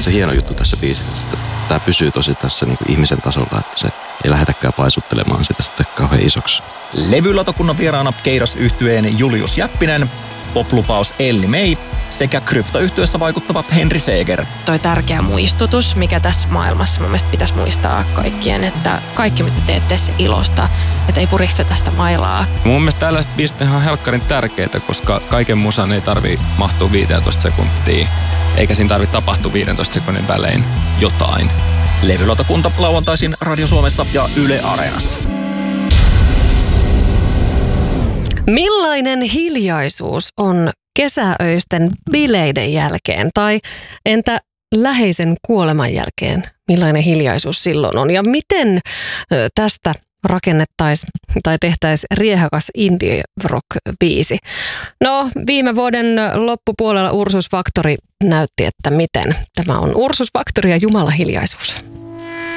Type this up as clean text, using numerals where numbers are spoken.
se hieno juttu tässä biisissä, että tämä pysyy tosi tässä niin kuin ihmisen tasolla, että se ei lähdetäkään paisuttelemaan sitä sitten kauhean isoksi. Levylautakunnan vieraana Keiras-yhtyeen Julius Jäppinen, poplupaus Elli May sekä kryptoyhtyössä vaikuttava Henri Seeger. Toi tärkeä muistutus, mikä tässä maailmassa mun mielestä pitäisi muistaa kaikkien, että kaikki mitä teette se ilosta, että ei puristeta sitä mailaa. Mun mielestä tällaiset biisit on ihan helkkarin tärkeitä, koska kaiken musan ei tarvii mahtua 15 sekuntia, eikä siinä tarvitse tapahtua 15 sekunnin välein jotain. Levylautakunta lauantaisin Radio Suomessa ja Yle Areenassa. Millainen hiljaisuus on kesäöisten bileiden jälkeen tai entä läheisen kuoleman jälkeen? Millainen hiljaisuus silloin on ja miten tästä rakennettaisiin tai tehtäisiin riehakas indie rock-biisi? No, viime vuoden loppupuolella Ursus Factory näytti, että miten. Tämä on Ursus Factory ja Jumala hiljaisuus.